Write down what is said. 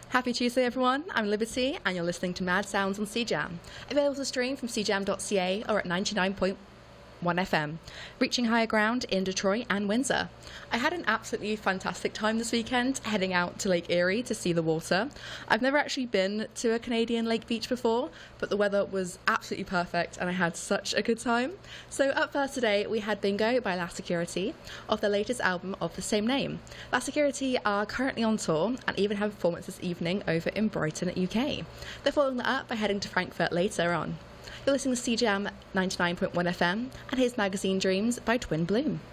Happy Tuesday, everyone. I'm Liberty, and you're listening to Mad Sounds on CJAM. Available to stream from cjam.ca or at 99.1 FM, reaching higher ground in Detroit and Windsor. I had an absolutely fantastic time this weekend, heading out to Lake Erie to see the water. I've never actually been to a Canadian lake beach before, but the weather was absolutely perfect, and I had such a good time. So up first today, we had Bingo by La Security, off their latest album of the same name. La Security are currently on tour, and even have a performance this evening over in Brighton, UK. They're following that up by heading to Frankfurt later on. You're listening to CJAM 99.1 FM, and here's Magazine Dreams by Twin Bloom.